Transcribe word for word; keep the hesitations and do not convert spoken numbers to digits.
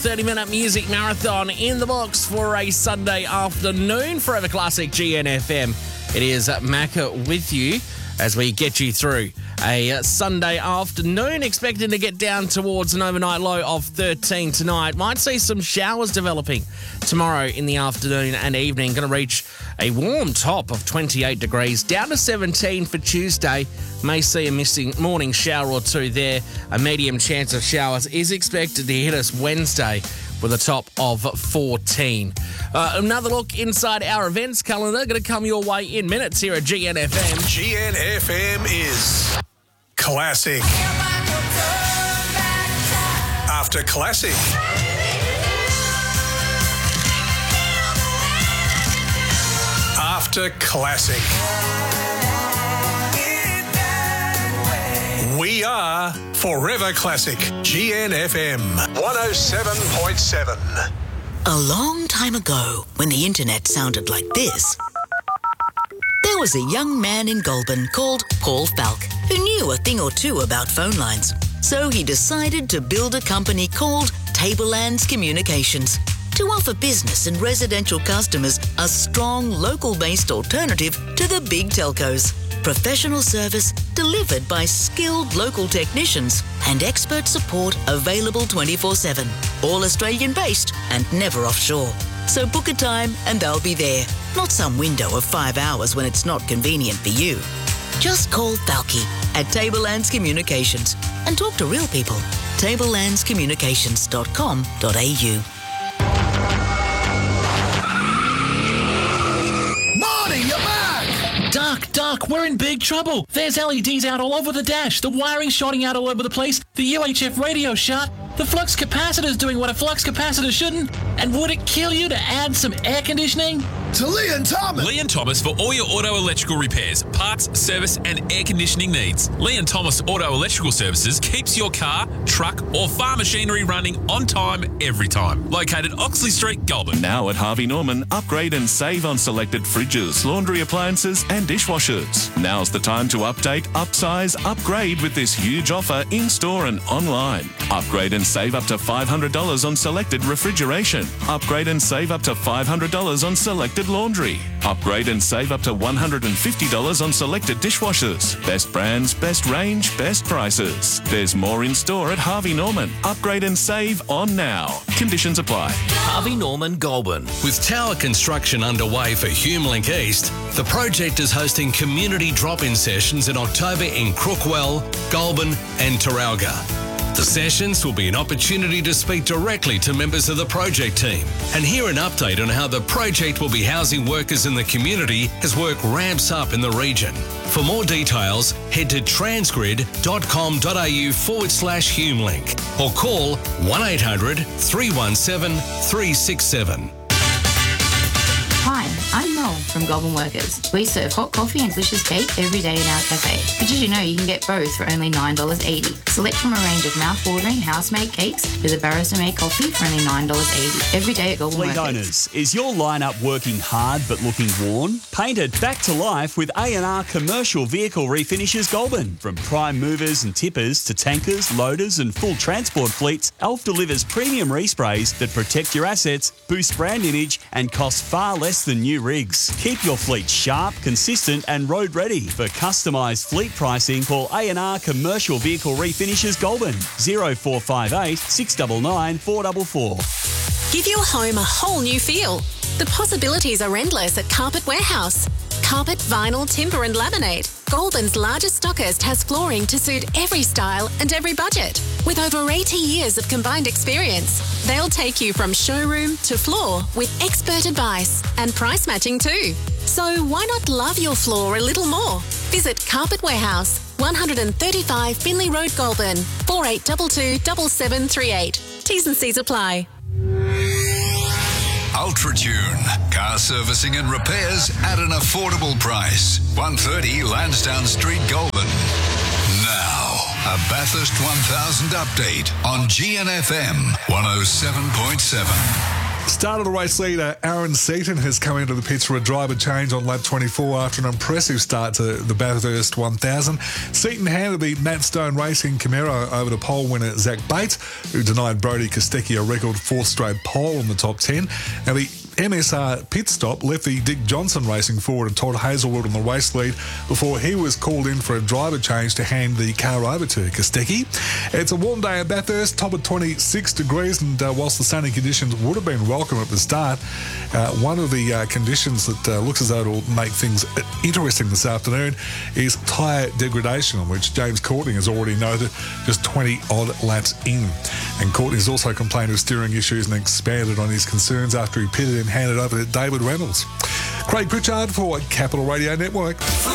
thirty-minute music marathon in the books for a Sunday afternoon. Forever Classic G N F M. It is Macca with you as we get you through a Sunday afternoon. Expecting to get down towards an overnight low of thirteen tonight. Might see some showers developing tomorrow in the afternoon and evening. Going to reach a warm top of twenty-eight degrees. Down to seventeen for Tuesday. May see a missing morning shower or two there. A medium chance of showers is expected to hit us Wednesday with a top of fourteen. Uh, another look inside our events calendar. Going to come your way in minutes here at G N F M. G N F M is classic. After classic. After classic. We are Forever Classic. G N F M one oh seven point seven. A long time ago, when the internet sounded like this, there was a young man in Goulburn called Paul Falk who knew a thing or two about phone lines. So he decided to build a company called Tablelands Communications to offer business and residential customers a strong local-based alternative to the big telcos. Professional service delivered by skilled local technicians and expert support available twenty-four seven. All Australian-based and never offshore. So book a time and they'll be there. Not some window of five hours when it's not convenient for you. Just call Falky at Tablelands Communications and talk to real people. tablelands communications dot com dot a u. Marty, you're back! Duck, Duck, we're in big trouble. There's L E Ds out all over the dash. The wiring's shorting out all over the place. The U H F radio's shut. The flux capacitor's doing what a flux capacitor shouldn't. And would it kill you to add some air conditioning? To Lee and Thomas. Lee and Thomas for all your auto electrical repairs, parts, service and air conditioning needs. Lee and Thomas Auto Electrical Services keeps your car, truck or farm machinery running on time every time. Located Oxley Street, Goulburn. Now at Harvey Norman, upgrade and save on selected fridges, laundry appliances and dishwashers. Now's the time to update, upsize, upgrade with this huge offer in-store and online. Upgrade and save up to five hundred dollars on selected refrigeration. Upgrade and save up to five hundred dollars on selected laundry. Upgrade and save up to one hundred fifty dollars on selected dishwashers. Best brands, best range, best prices. There's more in store at Harvey Norman. Upgrade and save on now. Conditions apply. Harvey Norman, Goulburn. With tower construction underway for HumeLink East, the project is hosting community drop-in sessions in October in Crookwell, Goulburn and Taralga. The sessions will be an opportunity to speak directly to members of the project team and hear an update on how the project will be housing workers in the community as work ramps up in the region. For more details, head to transgrid.com.au forward slash HumeLink or call one eight hundred three one seven three six seven. Hi, I'm Mel from Goulburn Workers. We serve hot coffee and delicious cake every day in our cafe. But did you know you can get both for only nine dollars eighty? Select from a range of mouth-watering house-made cakes with a barista-made coffee for only nine dollars eighty every day at Goulburn Fleet Workers. owners, is your lineup working hard but looking worn? Painted back to life with A and R Commercial Vehicle Refinishes Goulburn. From prime movers and tippers to tankers, loaders and full transport fleets, Elf delivers premium resprays that protect your assets, boost brand image and cost far less than new rigs. Keep your fleet sharp, consistent and road ready. For customised fleet pricing, call A and R Commercial Vehicle Refinishes Goulburn zero four five eight six nine nine four four four. Give your home a whole new feel. The possibilities are endless at Carpet Warehouse. Carpet, vinyl, timber and laminate. Goulburn's largest stockist has flooring to suit every style and every budget. With over eighty years of combined experience, they'll take you from showroom to floor with expert advice and price matching too. So why not love your floor a little more? Visit Carpet Warehouse, one thirty-five Finley Road, Goulburn, four eight two two seven seven three eight. T's and C's apply. Ultratune, car servicing and repairs at an affordable price. one thirty Lansdowne Street, Goulburn. Now, a Bathurst one thousand update on G N F M one oh seven point seven. Start of the race leader Aaron Seaton has come into the pits for a driver change on lap twenty-four after an impressive start to the Bathurst one thousand. Seaton handed the Matt Stone Racing Camaro over to pole winner Zach Bates, who denied Brodie Kostecki a record fourth straight pole in the top ten. Now, the M S R pit stop left the Dick Johnson Racing Ford and Todd Hazelwood on the race lead before he was called in for a driver change to hand the car over to Kostecki. It's a warm day at Bathurst, top of twenty-six degrees, and uh, whilst the sunny conditions would have been welcome at the start, uh, one of the uh, conditions that uh, looks as though it'll make things interesting this afternoon is tyre degradation, on which James Courtney has already noted just twenty-odd laps in. And Courtney's also complained of steering issues and expanded on his concerns after he pitted and handed over to David Reynolds. Craig Pritchard for Capital Radio Network.